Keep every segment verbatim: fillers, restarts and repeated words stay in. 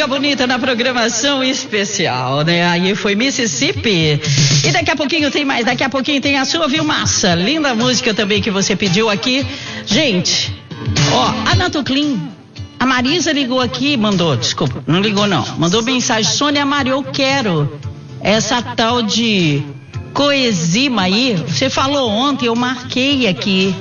música bonita na programação especial, né? Aí foi Mississippi. E daqui a pouquinho tem mais, daqui a pouquinho tem a sua, viu, Massa? Linda música também que você pediu aqui. Gente, ó, a Natuclean, a Marisa ligou aqui, mandou, desculpa, não ligou não, mandou mensagem: Sônia Mário, eu quero essa tal de coenzima aí. Você falou ontem, eu marquei aqui.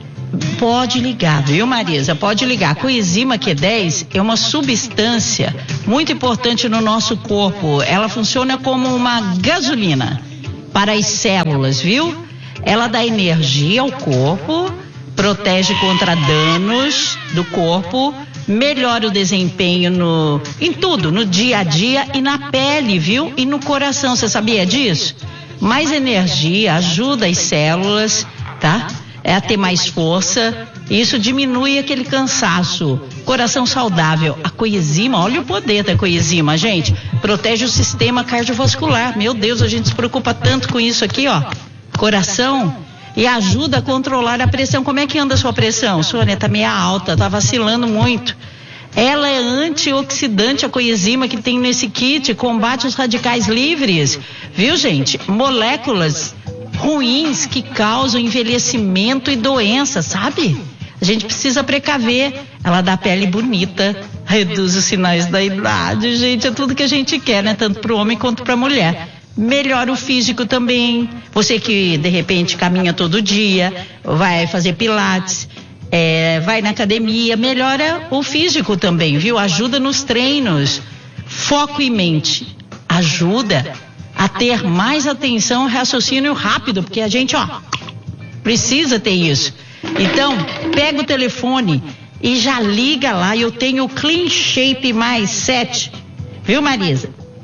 Pode ligar, viu, Marisa? Pode ligar. Coenzima Q dez é uma substância muito importante no nosso corpo. Ela funciona como uma gasolina para as células, viu? Ela dá energia ao corpo, protege contra danos do corpo, melhora o desempenho no, em tudo, no dia a dia e na pele, viu? E no coração, você sabia disso? Mais energia, ajuda as células, tá? É a ter mais força, isso diminui aquele cansaço. Coração saudável, a coenzima, olha o poder da coenzima, gente, protege o sistema cardiovascular. Meu Deus, a gente se preocupa tanto com isso aqui, ó, coração, e ajuda a controlar a pressão. Como é que anda a sua pressão? Sônia, tá meio alta, tá vacilando muito. Ela é antioxidante, a coenzima que tem nesse kit, combate os radicais livres, viu, gente? Moléculas ruins que causam envelhecimento e doença, sabe? A gente precisa precaver. Ela dá pele bonita, reduz os sinais da idade, gente, é tudo que a gente quer, né? Tanto para o homem quanto para a mulher. Melhora o físico também. Você que de repente caminha todo dia, vai fazer pilates, é, vai na academia, melhora o físico também, viu? Ajuda nos treinos. Foco e mente. Ajuda a ter mais atenção, raciocínio rápido, porque a gente, ó, precisa ter isso. Então, pega o telefone e já liga lá. Eu tenho o Clean Shape mais sete, viu, Marisa?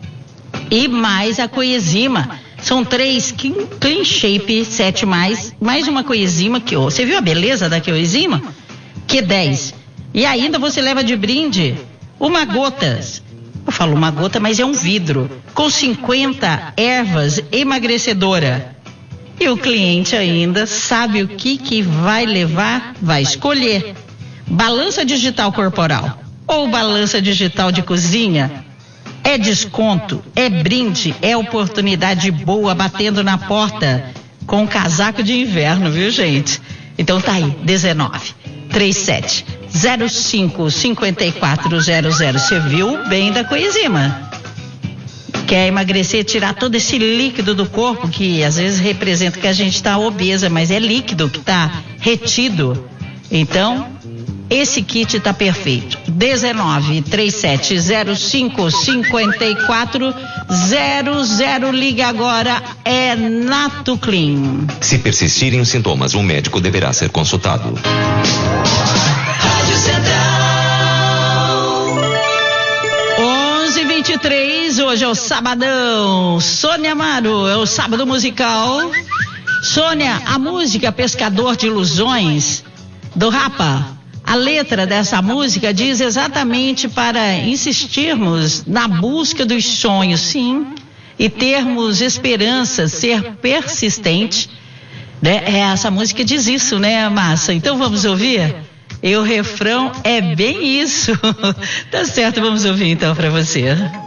E mais a coenzima. São três Clean Shape sete mais, mais uma coenzima que, ó, você viu a beleza da coenzima? Q dez. E ainda você leva de brinde uma gotas. Eu falo uma gota, mas é um vidro, com cinquenta ervas emagrecedora. E o cliente ainda sabe o que que vai levar, vai escolher. Balança digital corporal ou balança digital de cozinha. É desconto, é brinde, é oportunidade boa batendo na porta com um casaco de inverno, viu, gente? Então tá aí, dezenove, trinta e sete, zero cinco, cinquenta e quatro zero zero. Você viu bem da coenzima? Quer emagrecer, tirar todo esse líquido do corpo que às vezes representa que a gente está obesa, mas é líquido que está retido. Então, esse kit está perfeito. dezenove, trinta e sete, zero cinco, cinquenta e quatro zero zero. Liga agora, é Natuclean. Se persistirem os sintomas, o médico deverá ser consultado. Rádio Central. onze e vinte e três, hoje é o sabadão. Sônia Amaro, é o sábado musical. Sônia, a música Pescador de Ilusões, do Rapa. A letra dessa música diz exatamente para insistirmos na busca dos sonhos, sim, e termos esperança, ser persistente, né? Essa música diz isso, né, Massa? Então vamos ouvir? E o refrão é bem isso. Tá certo, vamos ouvir então para você.